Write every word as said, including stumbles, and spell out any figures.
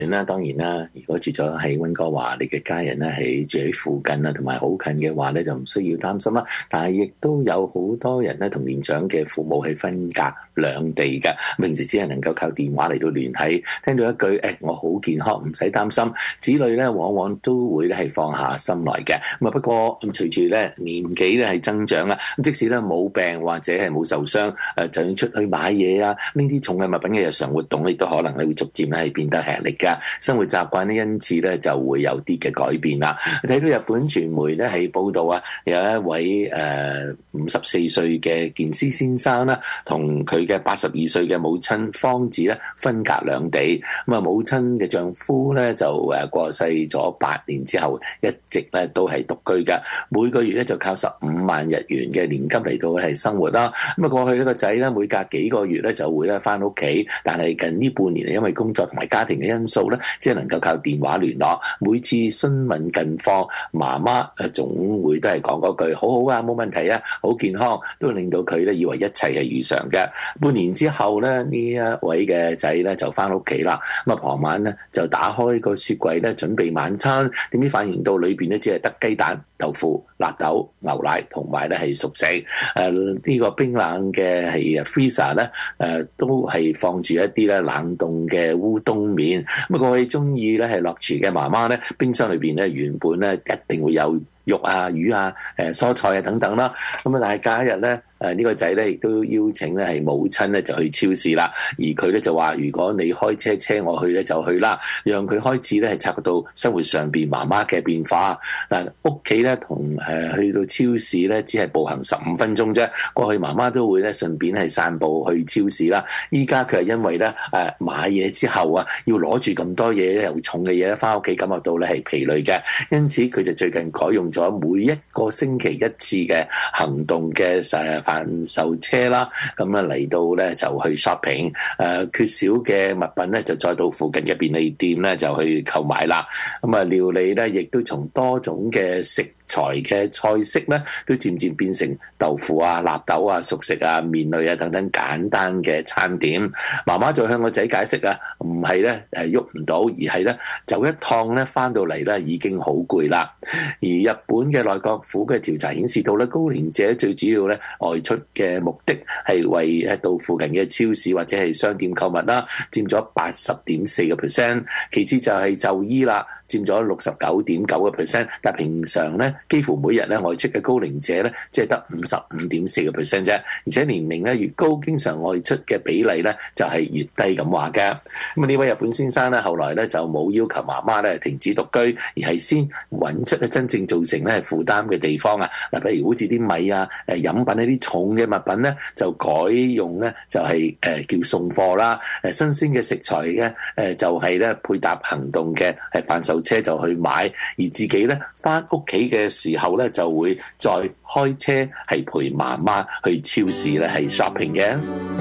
啦，當然啦，如果住咗喺溫哥華，你嘅家人咧喺住喺附近啊，同埋好近嘅話咧，就唔需要擔心啦。但係亦都有好多人咧同年長嘅父母係分隔兩地嘅，平時只係能夠靠電話嚟到聯繫。聽到一句誒、哎、我好健康，唔使擔心，子女咧往往都會咧係放下心來嘅。咁啊不過咁隨住咧年紀咧係增長啦，咁即使咧冇病或者係冇受傷，誒就要出去買嘢啊，呢啲重嘅物品嘅日常活動亦都可能咧會逐漸咧係變得吃力嘅。生活習慣咧，因此咧就會有啲嘅改變啦。睇到日本傳媒咧係報道啊，有一位誒五十四歲嘅健司先生啦，同佢嘅八十二歲嘅母親芳子咧分隔兩地。咁啊，母親嘅丈夫咧就誒過世咗八年之後，一直咧都係獨居嘅，每個月咧就靠十五萬日元嘅年金嚟到係生活啦。咁啊，過去呢個仔咧每隔幾個月咧就會咧翻屋企，但係近呢半年因為工作同埋家庭嘅因素咧，即係能夠靠電話聯絡。每次詢問近況，媽媽誒總會都係講嗰句好好啊，冇問題啊，好健康，都會令到佢咧以為一切係如常嘅。半年之後咧，呢一位嘅仔咧就翻屋企啦。咁啊傍晚咧就打開個雪櫃咧準備晚餐，點知發現到裏邊咧只係得雞蛋、豆腐、納豆、牛奶同埋咧係熟食。誒、呃、呢、這個冰冷嘅係 freezer 咧誒都係放住一啲咧冷凍嘅烏冬麵。咁啊過去中意咧係落廚嘅媽媽咧，冰箱裏邊咧原本咧一定會有肉啊、魚啊、誒蔬菜啊等等啦。咁啊，但係假日咧，誒呢個仔咧亦都邀請咧係母親咧就去超市啦。而佢咧就話：如果你開車車我去咧就去啦，讓佢開始咧係察覺到生活上邊媽媽嘅變化。嗱，屋企咧同誒去到超市咧只係步行十五分鐘啫。過去媽媽都會咧順便係散步去超市啦。依家佢係因為咧誒買嘢之後啊，要攞住咁多嘢又重嘅嘢咧翻屋企，感覺到咧係疲累嘅，因此佢就最近改用咗每一個星期一次嘅行動嘅誒販售車啦，咁啊嚟到咧就去 shopping，誒缺少嘅物品咧就再到附近嘅便利店咧就去購買啦。咁啊料理咧亦都從多種嘅食材嘅菜式咧，都漸漸變成豆腐啊、納豆啊、熟食啊、麵類啊等等簡單嘅餐點。媽媽就向個仔解釋啊，唔係咧誒喐唔到，而係咧走一趟咧翻到嚟咧已經好攰啦。而日本嘅內閣府嘅調查顯示到咧，高齡者最主要咧外出嘅目的係為誒到附近嘅超市或者係商店購物啦，佔咗八十點四個 percent。其次就係就醫啦，佔咗六十九點九個 percent。但平常咧幾乎每日咧外出嘅高齡者咧，即係得五十五點四個 percent 啫。而且年齡咧越高，經常外出嘅比例咧就係越低咁話嘅。咁啊呢位日本先生咧，後來咧就冇要求媽媽咧停止獨居，而係先揾出咧真正造成咧負擔嘅地方啊。嗱，譬如好似啲米啊、誒飲品呢啲重嘅物品咧，就改用咧就係誒叫送貨啦。誒新鮮嘅食材嘅誒就係咧配搭行動嘅係販售車就去買，而自己咧翻屋企嘅時候咧就會再開車係陪媽媽去超市咧係 shopping 嘅。